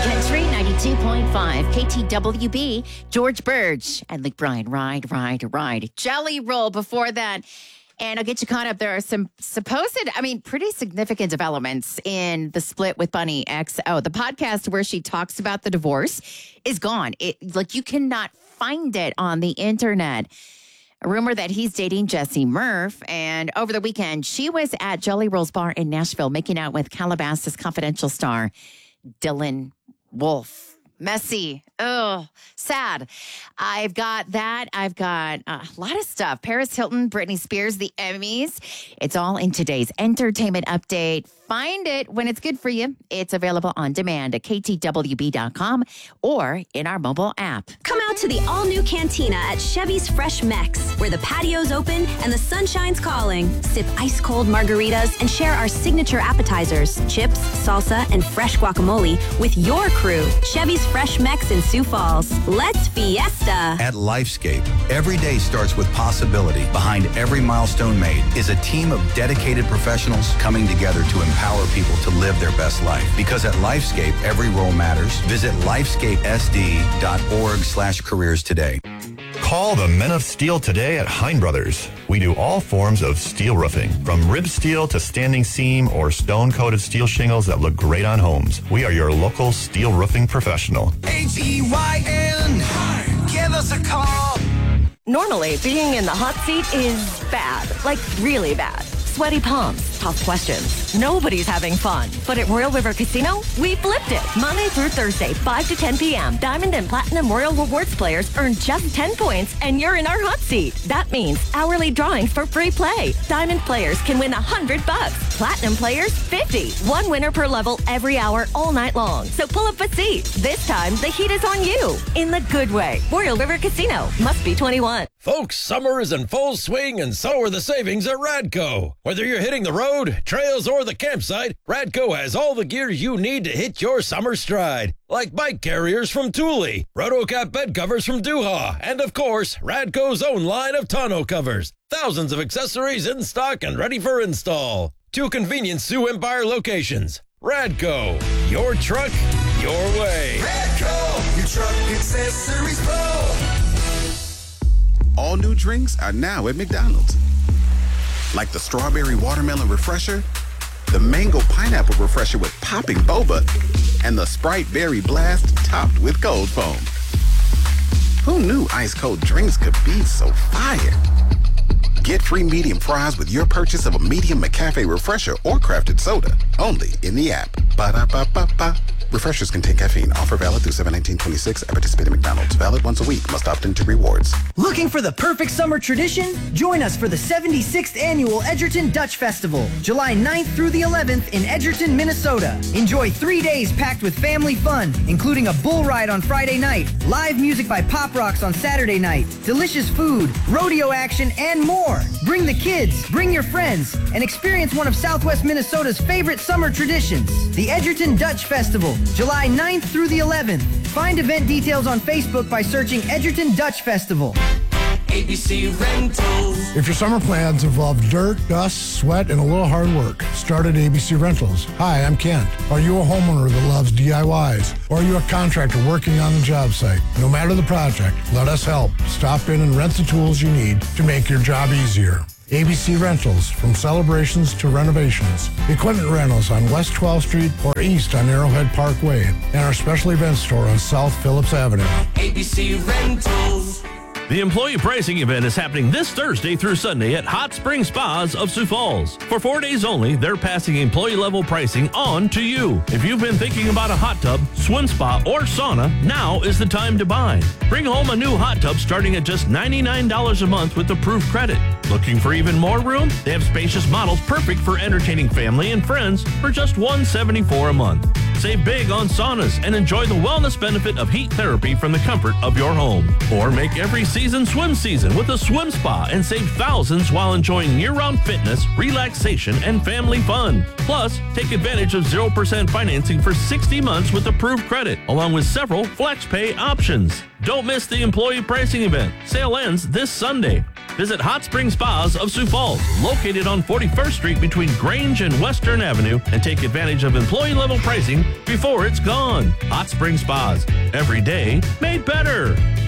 Country 92.5 KTWB, George Burge and Luke Bryan. Ride. Jelly Roll before that. And I'll get you caught up. There are some pretty significant developments in the split with Bunny XO. The podcast where she talks about the divorce is gone. You cannot find it on the internet. A rumor that he's dating Jessie Murph. And over the weekend, she was at Jelly Roll's bar in Nashville making out with Calabasas Confidential star Dylan Wolf. Messy. Oh, sad. I've got that. I've got a lot of stuff. Paris Hilton, Britney Spears, the Emmys. It's all in today's entertainment update. Find it when it's good for you. It's available on demand at ktwb.com or in our mobile app. Come out to the all-new Cantina at Chevy's Fresh Mex, where the patio's open and the sunshine's calling. Sip ice-cold margaritas and share our signature appetizers, chips, salsa, and fresh guacamole with your crew. Chevy's Fresh Mex in Sioux Falls. Let's fiesta. At Lifescape, every day starts with possibility. Behind every milestone made is a team of dedicated professionals coming together to empower people to live their best life. Because at Lifescape, every role matters. Visit lifescapesd.org/careers today. Call the Men of Steel today at Hein Brothers. We do all forms of steel roofing, from rib steel to standing seam or stone-coated steel shingles that look great on homes. We are your local steel roofing professional. H-E-Y-N. Give us a call. Normally, being in the hot seat is bad, like really bad. Sweaty palms, tough questions. Nobody's having fun. But at Royal River Casino, we flipped it. Monday through Thursday, 5 to 10 p.m. Diamond and Platinum Royal Rewards players earn just 10 points and you're in our hot seat. That means hourly drawings for free play. Diamond players can win $100. Platinum players, $50. One winner per level every hour all night long. So pull up a seat. This time, the heat is on you. In the good way. Royal River Casino. Must be 21. Folks, summer is in full swing and so are the savings at Radco. Whether you're hitting the road, trails, or the campsite, Radco has all the gear you need to hit your summer stride. Like bike carriers from Thule, RotoCap bed covers from Duha, and of course, Radco's own line of tonneau covers. Thousands of accessories in stock and ready for install. 2 convenient Sioux Empire locations. Radco, your truck, your way. Radco, your truck accessories pro. All new drinks are now at McDonald's. Like the strawberry watermelon refresher, the mango pineapple refresher with popping boba, and the Sprite berry blast topped with cold foam. Who knew ice cold drinks could be so fire? Get free medium fries with your purchase of a medium McCafe refresher or crafted soda. Only in the app. Ba-da-ba-ba-ba. Refreshers contain caffeine. Offer valid through 7/19/26 at participating McDonald's. Valid once a week. Must opt into rewards. Looking for the perfect summer tradition? Join us for the 76th Annual Edgerton Dutch Festival, July 9th through the 11th in Edgerton, Minnesota. Enjoy 3 days packed with family fun, including a bull ride on Friday night, live music by Pop Rocks on Saturday night, delicious food, rodeo action, and more. Bring the kids, bring your friends, and experience one of Southwest Minnesota's favorite summer traditions, the Edgerton Dutch Festival, July 9th through the 11th. Find event details on Facebook by searching Edgerton Dutch Festival. ABC Rentals. If your summer plans involve dirt, dust, sweat, and a little hard work, start at ABC Rentals. Hi, I'm Kent. Are you a homeowner that loves DIYs? Or are you a contractor working on the job site? No matter the project, let us help. Stop in and rent the tools you need to make your job easier. ABC Rentals, from celebrations to renovations. Equipment rentals on West 12th Street or east on Arrowhead Parkway. And our special event store on South Phillips Avenue. ABC Rentals. The employee pricing event is happening this Thursday through Sunday at Hot Spring Spas of Sioux Falls. For 4 days only, they're passing employee-level pricing on to you. If you've been thinking about a hot tub, swim spa, or sauna, now is the time to buy. Bring home a new hot tub starting at just $99 a month with approved credit. Looking for even more room? They have spacious models perfect for entertaining family and friends for just $174 a month. Save big on saunas and enjoy the wellness benefit of heat therapy from the comfort of your home. Or make every season swim season with a swim spa and save thousands while enjoying year-round fitness, relaxation, and family fun. Plus, take advantage of 0% financing for 60 months with approved credit, along with several flex pay options. Don't miss the employee pricing event. Sale ends this Sunday. Visit Hot Spring Spas of Sioux Falls, located on 41st Street between Grange and Western Avenue, and take advantage of employee-level pricing before it's gone. Hot Spring Spas, every day made better.